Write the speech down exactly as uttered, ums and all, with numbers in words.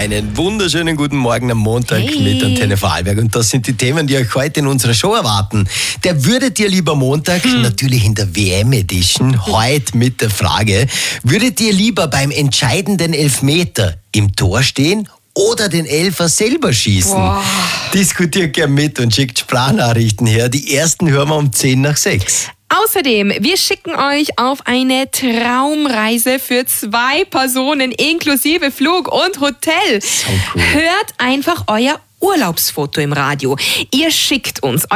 Einen wunderschönen guten Morgen am Montag Hey. mit Antenne Vorarlberg. Und das sind die Themen, die euch heute in unserer Show erwarten. Der würdet ihr lieber Montag, hm. natürlich in der W M-Edition, heute mit der Frage, würdet ihr lieber beim entscheidenden Elfmeter im Tor stehen oder den Elfer selber schießen? Boah. Diskutiert gern mit und schickt Sprachnachrichten her. Die ersten hören wir um zehn nach sechs. Außerdem, wir schicken euch auf eine Traumreise für zwei Personen inklusive Flug und Hotel. So cool. Hört einfach euer Urlaubsfoto im Radio. Ihr schickt uns